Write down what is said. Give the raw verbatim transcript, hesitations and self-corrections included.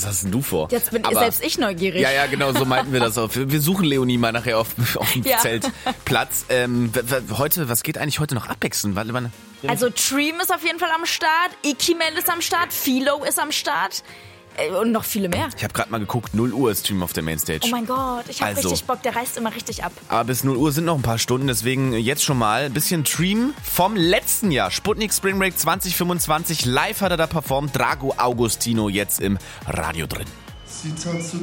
Was hast denn du vor? Jetzt bin Aber, selbst ich neugierig. Ja, ja, genau, so meinten wir das auch. Wir suchen Leonie mal nachher auf, auf dem Ja. Zeltplatz. Ähm, w- w- heute, was geht eigentlich heute noch abwechseln? Warte mal. Also Treem ist auf jeden Fall am Start, Ikiman ist am Start, Philo ist am Start äh, und noch viele mehr. Ich habe gerade mal geguckt, null Uhr ist Stream auf der Mainstage. Oh mein Gott, ich habe Also. richtig Bock, der reißt immer richtig ab. Aber bis null Uhr sind noch ein paar Stunden, deswegen jetzt schon mal ein bisschen Dream vom letzten Jahr. Sputnik Spring Break zwanzig fünfundzwanzig. Live hat er da performt. Drago Augustino jetzt im Radio drin. Sie tanzt zu